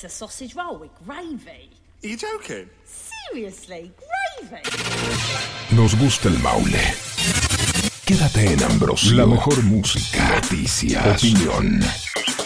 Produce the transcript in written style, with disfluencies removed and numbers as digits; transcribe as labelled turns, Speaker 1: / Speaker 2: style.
Speaker 1: a sausage roll with gravy.
Speaker 2: Are you joking?
Speaker 1: Seriously, gravy.
Speaker 3: Nos gusta el Maule. Quédate en Ambrosio. La mejor música, noticias, opinión.